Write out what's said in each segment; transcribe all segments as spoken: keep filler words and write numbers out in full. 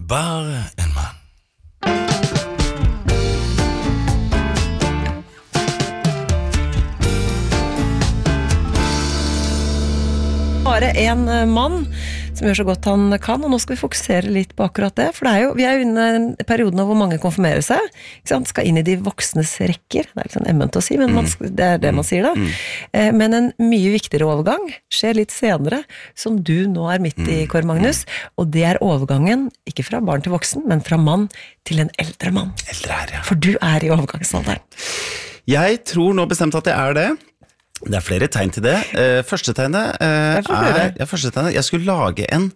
Bare en mann. Bare en mann som gjør så godt han kan, og nå skal vi fokusere litt på akkurat det, for det er jo, vi er jo inne i en periode hvor mange konfirmerer seg, ikke sant? Skal inn i de voksnes rekker, det er litt sånn emment å si, men man, det er det man sier da. Mm. Men en mye viktigere overgang skjer litt senere, som du nå er midt i, Kåre Magnus, og det er overgangen, ikke fra barn til voksen, men fra mann til en eldre mann. Eldre her, ja. For du er i overgangsalderen. Jeg tror nå bestemt at jeg er det. Det er flere tegn til det. Uh, første tegnet uh, er ja, første tegnet. Jeg skulle lage en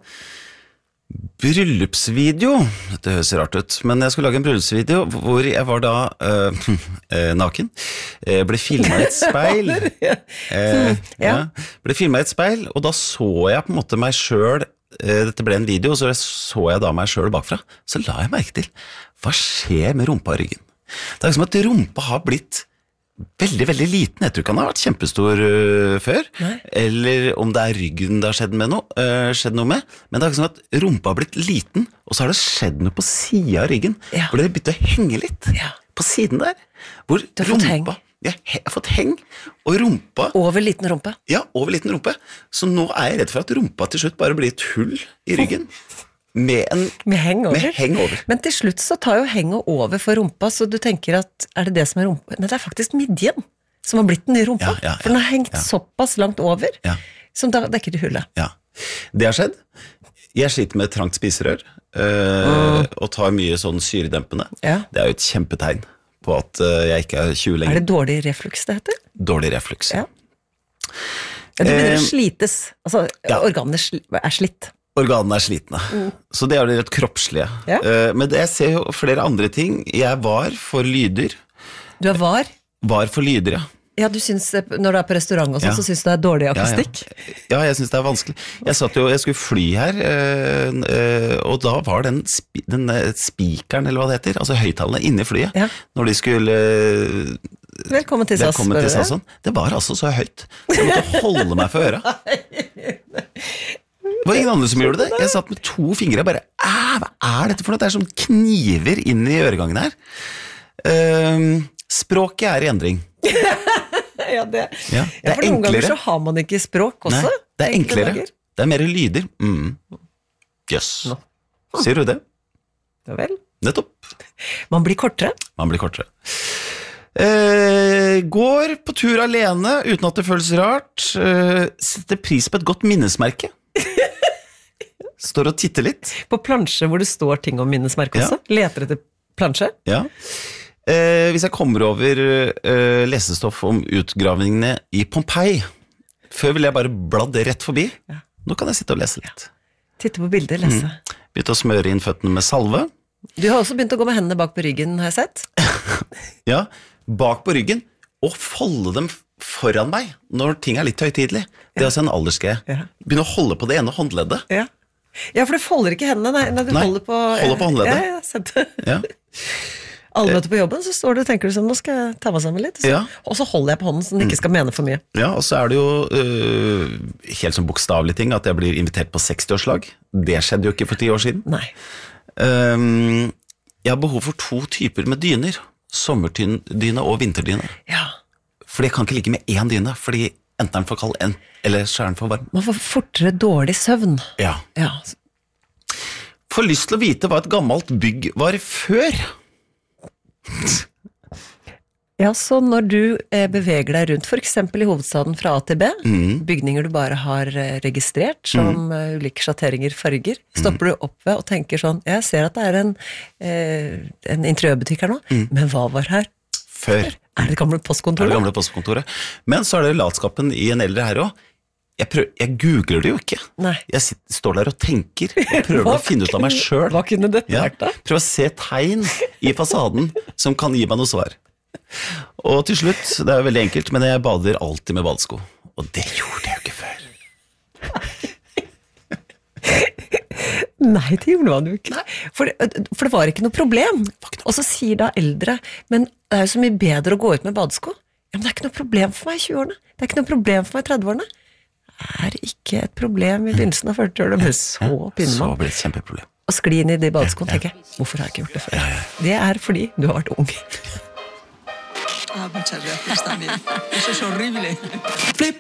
bryllupsvideo. Det høres rart ut, men jeg skulle lage en bryllupsvideo hvor jeg var da uh, uh, naken. Uh, ble filmet i et speil. Uh, ja. Ble filmet i et speil, og da så jeg på en måte meg selv. Uh, dette ble en video, så så jeg da meg selv bakfra. Så la jeg merke til, hva skjer med rumpa i ryggen? Det er som at rumpa har blitt veldig, veldig liten. Jeg tror ikke han har vært kjempestor uh, før. Nei. Eller om det er ryggen det har skjedd, med noe, uh, skjedd noe med. Men det er ikke sånn at rumpa har blitt liten, og så har det skjedd noe på siden av ryggen, ja. Hvor det har begynt å henge litt ja. På siden der. Hvor du har rumpa, fått heng. Jeg har fått heng, og rumpa... Over liten rumpe? Ja, over liten rumpe. Så nå er jeg redd for at rumpa til slutt bare blir et hull i ryggen. Med, en, med, heng over. med heng over. Men til slutt så tar jo henget over for rumpa, så du tenker at, er det det som er rumpa? Nei, det er faktisk midjen som har blitt den nye rumpa. Ja, ja, ja, for den har hengt ja. Såpass langt over, ja. Som da dekker det hullet. Ja, det har skjedd. Jeg sliter med trangt spiserør, øh, mm. og tar mye sånn syredempende. Ja. Det er jo et kjempetegn på at øh, jeg ikke er tjue lenger. Er det dårlig refluks det heter? Dårlig refluks, ja. Ja, du begynner eh, å slites, altså ja. Organene er slitt. Organene er slitne, mm. Så det er det rett kroppslige. Ja. Uh, men det, jeg ser jo flere andre ting. Jeg var for lyder. Du er var? Var for lyder, ja. Ja, du synes, når du er på restaurant og sånn, ja. Så synes du det er dårlig akustikk? Ja, ja. Ja, jeg synes det er vanskelig. Jeg satt jo, jeg skulle fly her, uh, uh, og da var den, spi, den uh, spikeren, eller hva det heter, altså høyttalene inne i flyet, ja. Når de skulle... Uh, Velkommen til SAS. Velkommen til SAS. Det var altså så høyt, så jeg måtte holde meg for øra. Det var ingen andre som gjorde det. Jeg satt med to fingre og bare, hva er dette for noe? Det er som kniver inn i øregangen her. Uh, språket er i endring. Ja, det, ja, det er for noen enklere. Ganger så har man ikke språk også. Nei, det er enklere. Dager. Det er mer lyder. Mm. Yes. No. Sier du det? Ja vel. Nettopp. Man blir kortere. Man blir kortere. Uh, går på tur alene uten at det føles rart. Uh, setter pris på et godt minnesmerke. Står og titter litt. På plansje hvor det står ting om minnesmerke også? Ja. Leter etter plansje? Ja. Eh, hvis jeg kommer over eh, lesestoff om utgravningene i Pompeii, før vil jeg bare bladde rett forbi. Ja. Nå kan jeg sitte og lese litt. Ja. Titte på bilder, lese. Mm. Begynte å smøre inn føttene med salve. Du har også begynt å gå med hendene bak på ryggen, har jeg sett. Ja, bak på ryggen, og folde dem foran meg når ting er litt høytidelig. Det er også en aldersgreie. Ja. Begynne å holde på det ene håndleddet. Ja. Ja, for du folder ikke hendene, nei, nei du nei, holder på... holder på håndleddet. Ja, ja, sett det. Ja. Alle møter på jobben, så står du og tenker du sånn, nå skal jeg ta meg sammen litt, så, ja. Og så holder jeg på hånden, så den ikke skal mene for mye. Ja, og så er det jo uh, helt sånn bokstavlige ting, at jeg blir invitert på sekstiårslag. Det skjedde jo ikke for ti år siden. Nei. Um, jeg har behov for to typer med dyner, sommerdyne og vinterdyne. Ja. Fordi jeg kan ikke ligge med én dyne, fordi enten er den for kald, en, eller så er den for varm. Man får fortere dårlig søvn. Ja. Ja. Får lyst til å vite hva et gammelt bygg var før. Ja, så når du eh, beveger deg rundt, for eksempel i hovedstaden fra A til B, mm. bygninger du bare har eh, registrert som mm. uh, ulike sjatteringer, farger, stopper mm. du opp ved og tenker sånn, jeg ser at det er en, eh, en interiørbutikk her nå, mm. men hva var her? Før. Er det det gamle postkontoret? Er det gamle postkontoret. Men så er det latskapen i en eldre herre også. Jeg, prøver, jeg googler det jo ikke. Nei. Jeg sitter, står der og tenker, og prøver å finne ut av meg selv. Hva kunne dette ja, vært da? Prøver å se tegn i fasaden som kan gi meg noe svar. Og til slutt, det er veldig enkelt, men jeg bader alltid med badesko. Og det gjorde jeg jo ikke før. Nei, det gjorde man jo ikke. For, for det var ikke noe problem. Og så sier da eldre, men det er jo så mye bedre å gå ut med badesko. Ja, men det er ikke noe problem for meg i tjueårene. Det er ikke noe problem for meg i trettiårene. Det er ikke et problem i begynnelsen av førtiårene, men så pinner man. Så blir det et kjempeproblem. og skli inn i de badeskoene, tenker jeg, hvorfor har jeg ikke gjort det før? Det er fordi du har vært ung. Ah, muchas gracias también. Eso es horrible. Flip.